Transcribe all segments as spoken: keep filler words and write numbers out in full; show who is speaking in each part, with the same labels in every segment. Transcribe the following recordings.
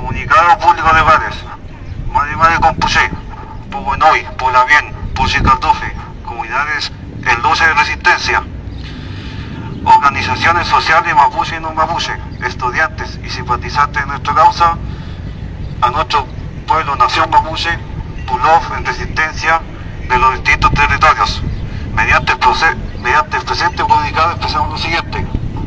Speaker 1: Comunicado público de Gales, Mari Mari Compuché, Puguenoy, Pulavien, Puchicardufe, comunidades en lucha de resistencia, organizaciones sociales mapuche y no mapuche, estudiantes y simpatizantes de nuestra causa, a nuestro pueblo nación mapuche, Pulov en resistencia de los distintos territorios. Mediante el, proce- mediante el presente comunicado expresamos lo siguiente.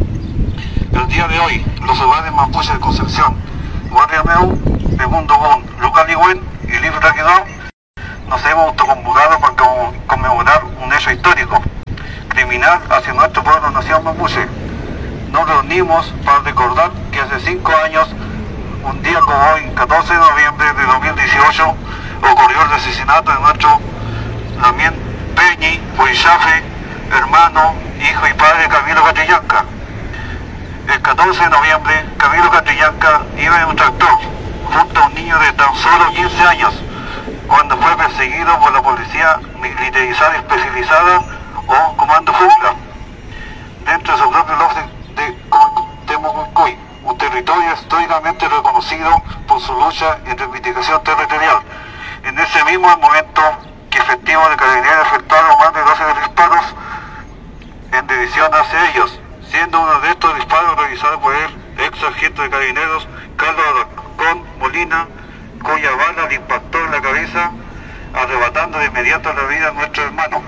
Speaker 1: El día de hoy, los hogares mapuches de Concepción, Guardiameu, de Mundo Bon, Lucaligüen y Libre Raquidó nos hemos autoconvocado para conmemorar un hecho histórico, criminal hacia nuestro pueblo nación mapuche. Nos reunimos para recordar que hace cinco años, un día como hoy, catorce de noviembre de dos mil dieciocho, ocurrió el asesinato de nuestro Lamien Peñi Huichafe, hermano, hijo y padre de Camilo Catrillanca. El catorce de noviembre, Camilo Catrillanca iba en un tractor junto a un niño de tan solo quince años, cuando fue perseguido por la policía militarizada especializada o Comando Fugla, dentro de su propio lote de Temucuicuy, un territorio históricamente reconocido por su lucha en reivindicación territorial. En ese mismo momento que efectivos de carabineros efectuaron más de doce disparos en dirección hacia ellos, siendo uno de estos disparos realizados por el ex sargento de carabineros Carlos Alarcón Molina, cuya bala le impactó en la cabeza, arrebatando de inmediato la vida a nuestro hermano.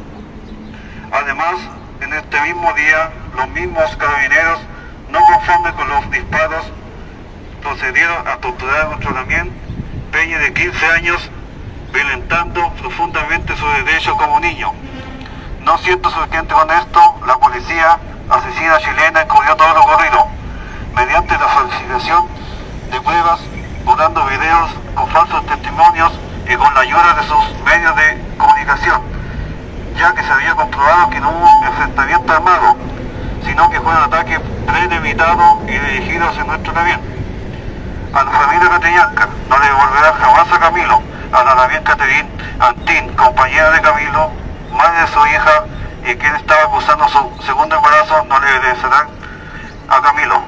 Speaker 1: Además, en este mismo día, los mismos carabineros, no conformes con los disparos, procedieron a torturar a nuestro Lamien Peña de quince años, violentando profundamente su derecho como niño. No siendo suficiente con esto, la policía asesina chilena encubrió todo lo ocurrido, mediante la falsificación de pruebas, borrando videos con falsos testimonios y con la ayuda de sus medios de comunicación, ya que se había comprobado que no hubo enfrentamiento armado, sino que fue un ataque premeditado y dirigido hacia nuestro Lamien. A la familia Catrillanca no le devolverá jamás a Camilo, a la Lamien Caterín Antín, compañera de Camilo, madre de su hija, y quien estaba acusando su segundo embarazo, no le regresarán a Camilo.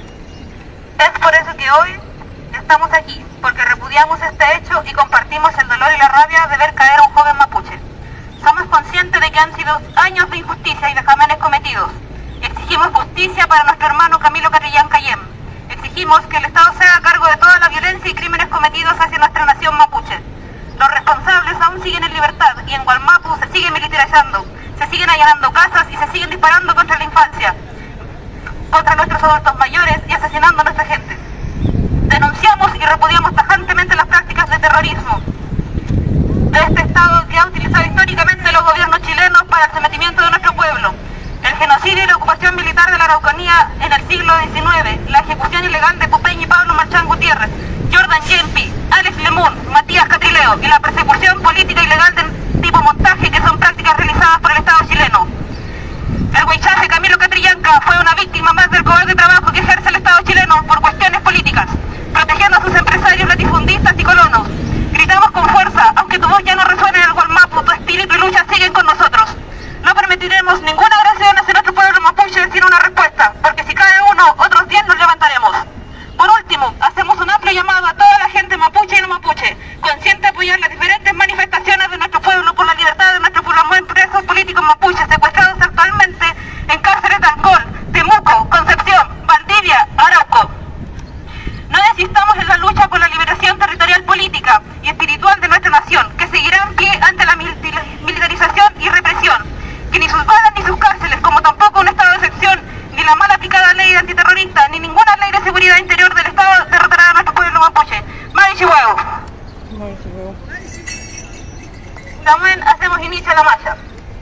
Speaker 2: Es por eso que hoy estamos aquí, porque repudiamos este hecho y compartimos el dolor y la rabia de ver caer a un joven mapuche. Somos conscientes de que han sido años de injusticia y vejámenes cometidos. Exigimos justicia para nuestro hermano Camilo Catrillanca Yem. Exigimos que el Estado se haga cargo de toda la violencia y crímenes cometidos hacia nuestra nación mapuche. Los responsables aún siguen en libertad y en Gualmapu se sigue militarizando, se siguen allanando casas y se siguen disparando contra la infancia, contra nuestros adultos mayores y asesinando a nuestra gente. Denunciamos y repudiamos tajantemente las prácticas de terrorismo de este Estado que ha utilizado históricamente los gobiernos chilenos para el sometimiento de nuestro pueblo, el genocidio y la ocupación militar de la Araucanía en el siglo diecinueve, la ejecución ilegal de Pupeñi y Pablo Marchán Gutiérrez, Jordan Yempi, Alex Lemun, Matías Catrileo y la persecución política ilegal de tipo montaje, que son prácticas realizadas por el Estado chileno. El huichafe Camilo Catrillanca fue una víctima más del cobarde trabajo que ejerce el Estado chileno por cuestiones políticas, protegiendo a sus empresarios latifundistas y colonos. Gritamos con fuerza, aunque tu voz ya no resuene en el Gualmapu, tu espíritu y lucha siguen con nosotros. No permitiremos ninguna agresión hacia nuestro pueblo mapuche sin una respuesta, porque si cae uno, otros diez nos levantaremos. Por último, hacemos un amplio llamado a toda la gente mapuche y no mapuche, consciente de apoyar las diferentes manifestaciones de nuestro pueblo por la libertad de nuestros presos políticos mapuches secuestrados actualmente en cárceles de Ancón, Temuco, Concepción, Valdivia, Arauco. No desistamos en la lucha por la liberación territorial, política y espiritual de nuestra nación, que seguirá en pie ante la militarización y represión, que ni sus balas ni sus cárceles, como tampoco un estado de excepción, ni la mal aplicada ley antiterrorista, ni ninguna ley de seguridad interior del Estado derrotará a nuestro pueblo mapuche. Mari Chihuahua. También hacemos inicio a la marcha.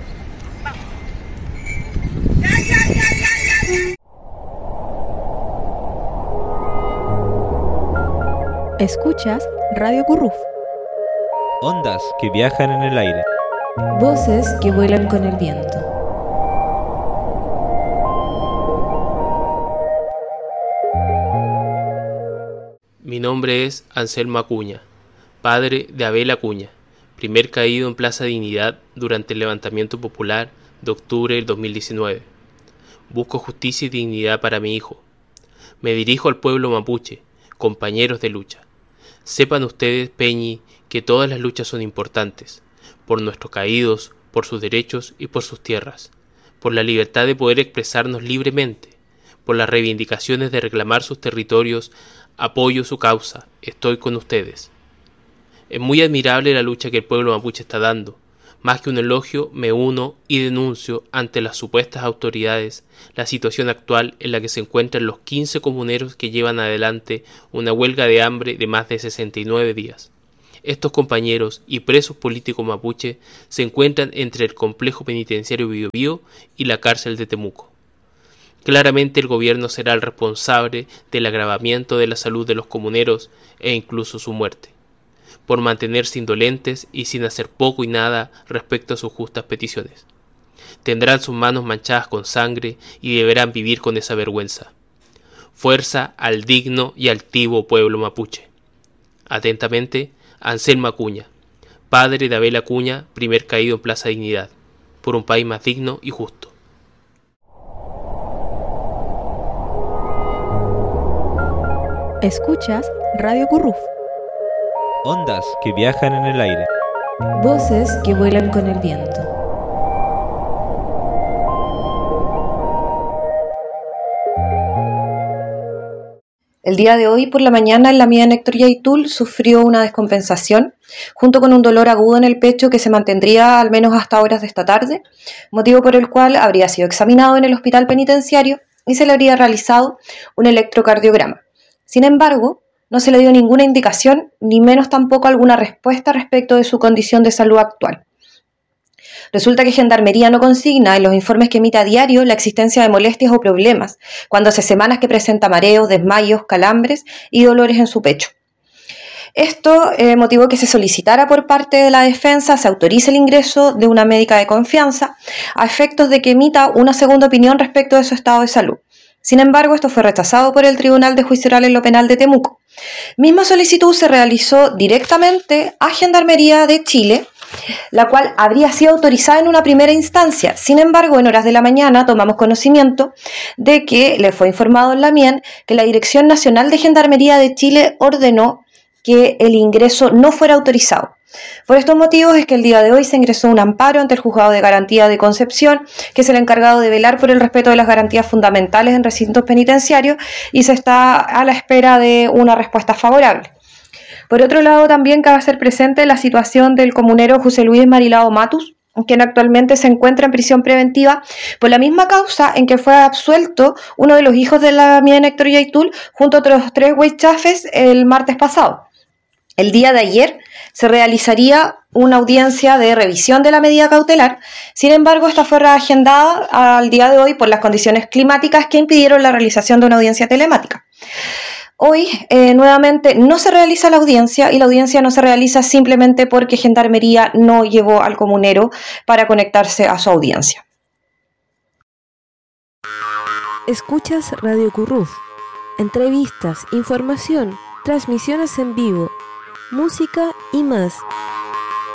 Speaker 3: Escuchas Radio Curruf.
Speaker 4: Ondas que viajan en el aire.
Speaker 3: Voces que vuelan con el viento.
Speaker 5: Mi nombre es Anselmo Acuña, padre de Abel Acuña, primer caído en Plaza Dignidad durante el levantamiento popular de octubre del dos mil diecinueve. Busco justicia y dignidad para mi hijo. Me dirijo al pueblo mapuche, compañeros de lucha. Sepan ustedes, Peñi, que todas las luchas son importantes, por nuestros caídos, por sus derechos y por sus tierras, por la libertad de poder expresarnos libremente, por las reivindicaciones de reclamar sus territorios. Apoyo su causa, estoy con ustedes. Es muy admirable la lucha que el pueblo mapuche está dando. Más que un elogio, me uno y denuncio ante las supuestas autoridades la situación actual en la que se encuentran los quince comuneros que llevan adelante una huelga de hambre de más de sesenta y nueve días. Estos compañeros y presos políticos mapuche se encuentran entre el complejo penitenciario Biobío y la cárcel de Temuco. Claramente el gobierno será el responsable del agravamiento de la salud de los comuneros e incluso su muerte, por mantenerse indolentes y sin hacer poco y nada respecto a sus justas peticiones. Tendrán sus manos manchadas con sangre y deberán vivir con esa vergüenza. Fuerza al digno y altivo pueblo mapuche. Atentamente, Anselmo Acuña, padre de Abel Acuña, primer caído en Plaza Dignidad, por un país más digno y justo.
Speaker 3: Escuchas Radio Curruf.
Speaker 4: Ondas que viajan en el aire.
Speaker 3: Voces que vuelan con el viento.
Speaker 6: El día de hoy por la mañana en la mía Héctor Yaitul sufrió una descompensación junto con un dolor agudo en el pecho que se mantendría al menos hasta horas de esta tarde, motivo por el cual habría sido examinado en el hospital penitenciario y se le habría realizado un electrocardiograma. Sin embargo, no se le dio ninguna indicación, ni menos tampoco alguna respuesta respecto de su condición de salud actual. Resulta que Gendarmería no consigna en los informes que emite a diario la existencia de molestias o problemas, cuando hace semanas que presenta mareos, desmayos, calambres y dolores en su pecho. Esto eh, motivó que se solicitara por parte de la defensa se autorice el ingreso de una médica de confianza a efectos de que emita una segunda opinión respecto de su estado de salud. Sin embargo, esto fue rechazado por el Tribunal de Juicio Oral en lo Penal de Temuco. Misma solicitud se realizó directamente a Gendarmería de Chile, la cual habría sido autorizada en una primera instancia. Sin embargo, en horas de la mañana tomamos conocimiento de que le fue informado en la M I E N que la Dirección Nacional de Gendarmería de Chile ordenó que el ingreso no fuera autorizado. Por estos motivos es que el día de hoy se ingresó un amparo ante el Juzgado de Garantía de Concepción, que es el encargado de velar por el respeto de las garantías fundamentales en recintos penitenciarios, y se está a la espera de una respuesta favorable. Por otro lado, también cabe hacer presente la situación del comunero José Luis Marilao Matus, quien actualmente se encuentra en prisión preventiva por la misma causa en que fue absuelto uno de los hijos de la M I E N Héctor Yaitul junto a otros tres huaychafes el martes pasado. El día de ayer se realizaría una audiencia de revisión de la medida cautelar, sin embargo esta fue reagendada al día de hoy por las condiciones climáticas que impidieron la realización de una audiencia telemática. Hoy eh, nuevamente no se realiza la audiencia y la audiencia no se realiza simplemente porque Gendarmería no llevó al comunero para conectarse a su audiencia.
Speaker 3: Escuchas Radio Curruf. Entrevistas, información, transmisiones en vivo, música y más.